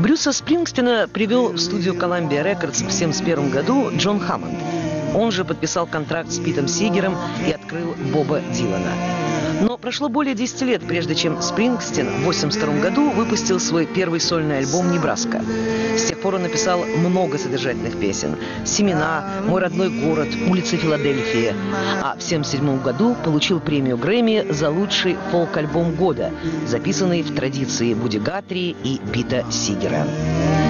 Брюса Спрингстина привел в студию Columbia Records в 1971 году Джон Хаммонд. Он же подписал контракт с Питом Сигером и открыл Боба Дилана. Но прошло более 10 лет, прежде чем Спрингстин в 1982 году выпустил свой первый сольный альбом «Небраска». С тех пор он написал много содержательных песен: «Семена», «Мой родной город», «Улицы Филадельфии». А в 1977 году получил премию Грэмми за лучший фолк-альбом года, записанный в традиции Вуди Гатри и Пита Сигера.